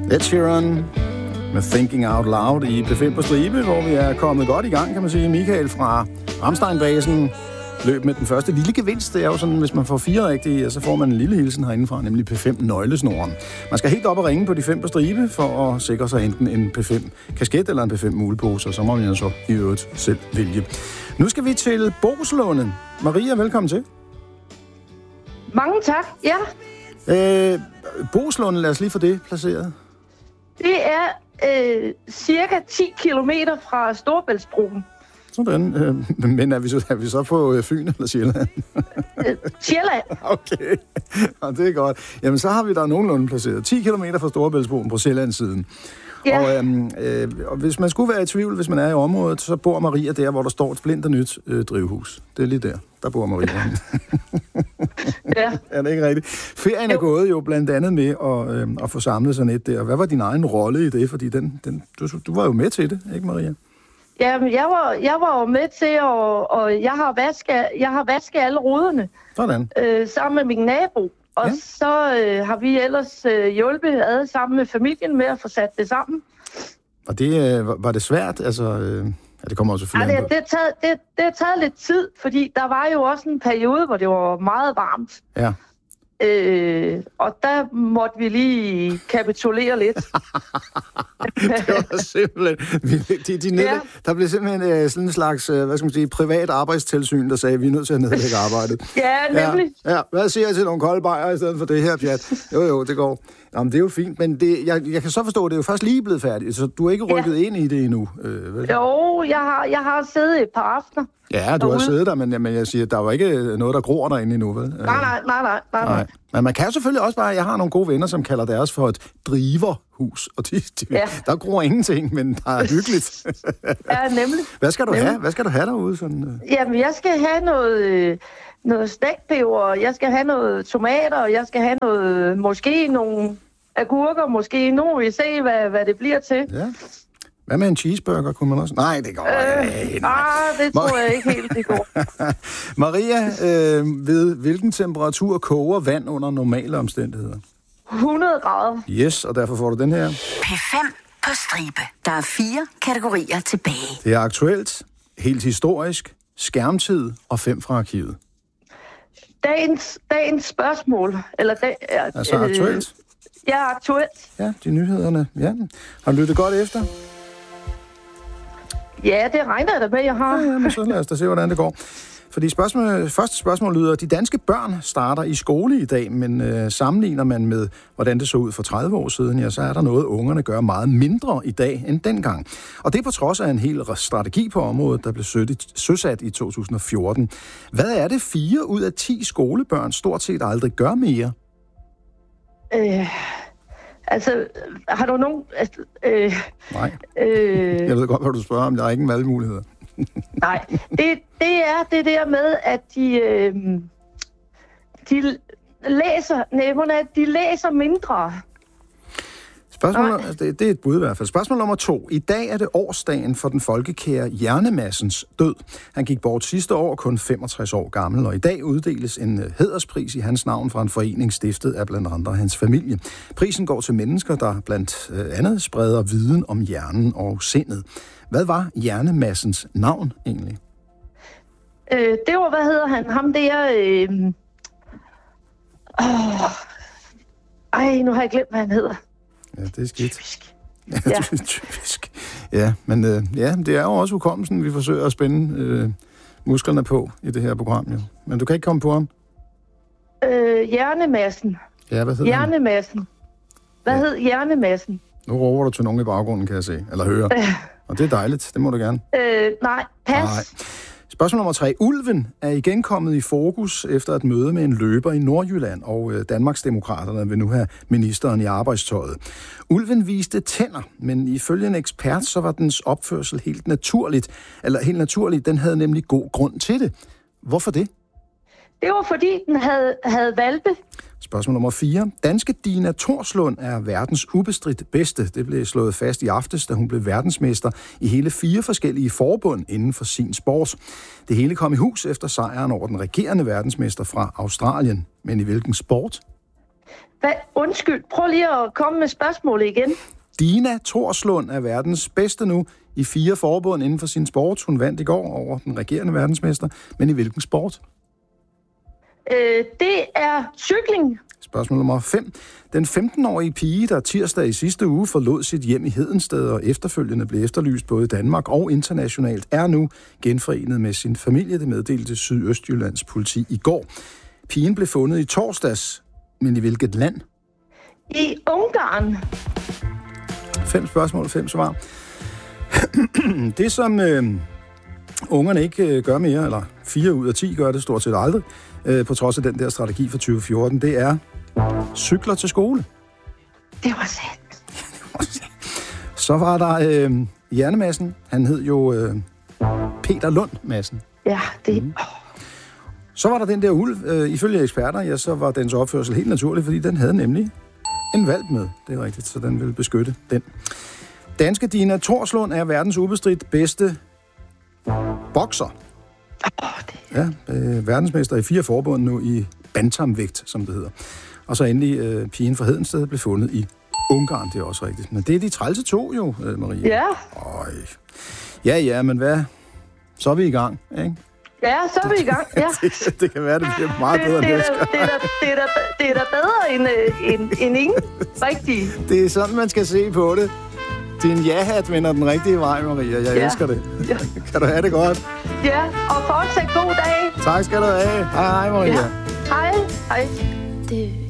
Ed Sheeran med Thinking Out Loud i P5 på stribe, hvor vi er kommet godt i gang, kan man sige. Michael fra Ramstein-basen løb med den første lille gevinst. Det er jo sådan, hvis man får 4 rigtige, så får man en lille hilsen herindefra, nemlig P5-nøglesnoren. Man skal helt op og ringe på de 5 på stribe, for at sikre sig enten en P5-kasket eller en P5-mulepose, og så må man så i øvrigt selv vælge. Nu skal vi til Boeslunde. Maria, velkommen til. Mange tak, ja. Boeslunde, lad os lige få det placeret. Det er cirka 10 kilometer fra Storebæltsbroen. Sådan. Men er vi så på Fyn eller Sjælland? Sjælland. Okay, og det er godt. Jamen, så har vi der nogenlunde placeret. 10 kilometer fra Storebæltsbroen på Sjællandssiden. Ja. Og hvis man skulle være i tvivl, hvis man er i området, så bor Maria der, hvor der står et splinter nyt drivhus. Det er lige der. Der bor Maria. Ja. Er det ikke rigtigt? Ferien er gået jo blandt andet med at få samlet sådan et der. Hvad var din egen rolle i det? Fordi du var jo med til det, ikke Maria? Jamen, jeg var jo med til, og jeg har vasket alle ruderne. Sådan. Sammen med min nabo. Og så har vi ellers hjulpet ad sammen med familien med at få sat det sammen. Og det var det svært? Altså, det kommer også selvfølgelig det har taget lidt tid, fordi der var jo også en periode, hvor det var meget varmt. Ja. Og der måtte vi lige kapitulere lidt. Det var simpelthen... Der blev simpelthen sådan en slags, hvad skal man sige, privat arbejdstilsyn, der sagde, at vi er nødt til at nedlægge arbejdet. Ja, nemlig. Ja. Hvad siger jeg til nogle kolde bajer i stedet for det her, pjat? Jo, det går. Jamen, det er jo fint, men jeg kan så forstå, at det er jo først lige blevet færdigt, så du er ikke rykket ind i det endnu, vel? Jo, jeg har siddet et par aftener. Ja, du har siddet der, men jeg siger, der var ikke noget, der gror derinde endnu, vel? Nej. Men man kan selvfølgelig også bare, jeg har nogle gode venner, som kalder deres for et driverhus, og der gror ingenting, men der er hyggeligt. Ja, nemlig. Hvad skal du have? Hvad skal du have derude? Sådan? Jamen, jeg skal have noget stækpeber, jeg skal have noget tomater, og jeg skal have måske nogle agurker, måske nu vi se, hvad det bliver til. Ja. Hvad med en cheeseburger, kunne man også? Nej, det går ikke. Det tror jeg ikke helt, det går. Maria, ved hvilken temperatur koger vand under normale omstændigheder? 100 grader. Yes, og derfor får du den her. P5 på stribe. Der er 4 kategorier tilbage. Det er aktuelt, helt historisk, skærmtid og 5 fra arkivet. Dagens spørgsmål. Altså aktuelt? Ja, aktuelt. Ja, de nyhederne. Ja. Har du lyttet godt efter? Ja, det regner jeg da med, jeg har. Ja, men så lad os da se, hvordan det går. Fordi første spørgsmål lyder, de danske børn starter i skole i dag, men sammenligner man med, hvordan det så ud for 30 år siden, ja, så er der noget, ungerne gør meget mindre i dag end dengang. Og det er på trods af en hel strategi på området, der blev søsat i 2014. Hvad er det 4 ud af 10 skolebørn stort set aldrig gør mere? Har du nogen... Nej. Jeg ved godt, hvad du spørger om. Der er ingen valgmuligheder. Nej, det er det der med, at de læser mindre. Det er et bud i hvert fald. Spørgsmål nummer 2. I dag er det årsdagen for den folkekære Hjernemassens død. Han gik bort sidste år, kun 65 år gammel, og i dag uddeles en hæderspris i hans navn fra en forening stiftet af blandt andre hans familie. Prisen går til mennesker, der blandt andet spreder viden om hjernen og sindet. Hvad var Hjernemassens navn egentlig? Det var, hvad hedder han? Ham der... nu har jeg glemt, hvad han hedder. Ja, det er skidt. Typisk. Ja, typisk. Ja, men det er jo også hukommelsen, vi forsøger at spænde musklerne på i det her program. Jo. Men du kan ikke komme på ham? Hjernemassen. Ja, hvad hedder Hjernemassen. Hvad hed Hjernemassen? Nu råber du til nogen i baggrunden, kan jeg se. Eller høre. Og det er dejligt. Det må du gerne. Nej, pas. Nej. Spørgsmål nummer 3. Ulven er igen kommet i fokus efter et møde med en løber i Nordjylland, og Danmarksdemokraterne vil nu have ministeren i arbejdstøjet. Ulven viste tænder, men ifølge en ekspert, så var dens opførsel helt naturligt. Den havde nemlig god grund til det. Hvorfor det? Det var fordi, den havde hvalpe. Spørgsmål nummer 4. Danske Dina Torslund er verdens ubestridt bedste. Det blev slået fast i aftes, da hun blev verdensmester i hele 4 forskellige forbund inden for sin sport. Det hele kom i hus efter sejren over den regerende verdensmester fra Australien. Men i hvilken sport? Undskyld, prøv lige at komme med spørgsmålet igen. Dina Torslund er verdens bedste nu i 4 forbund inden for sin sport. Hun vandt i går over den regerende verdensmester. Men i hvilken sport? Det er cykling. Spørgsmål nummer 5. Den 15-årige pige, der tirsdag i sidste uge forlod sit hjem i Hedensted og efterfølgende blev efterlyst både i Danmark og internationalt, er nu genforenet med sin familie. Det meddelte Sydøstjyllands politi i går. Pigen blev fundet i torsdags, men i hvilket land? I Ungarn. 5 spørgsmål, 5 svar. Det, som ungerne ikke gør mere, eller 4 ud af 10 gør det stort set aldrig, på trods af den der strategi for 2014, det er cykler til skole. Det var sandt. Så var der Janne Madsen. Han hed jo Peter Lund Madsen. Ja, det... Så var der den der ulv. Ifølge eksperter, ja, så var dens opførsel helt naturlig, fordi den havde nemlig en hvalp med. Det er rigtigt, så den ville beskytte den. Danske Dina Torslund er verdens ubestridt bedste bokser. Ja, verdensmester i 4 forbund nu i bantamvægt, som det hedder. Og så endelig pigen fra Hedensted blev fundet i Ungarn, det er også rigtigt. Men det er de trælse 2 jo, Marie. Ja. Ja, men hvad? Så er vi i gang, ikke? Ja, så er vi i gang, ja. det kan være, det bliver meget bedre næste gang. Det er da bedre end ingen, rigtig. Det er sådan, man skal se på det. Din ja-hat vender den rigtige vej, Maria. Jeg elsker det. Ja. Kan du have det godt? Ja, og fortsat god dag. Tak skal du have. Hej, Maria. Ja. Hej.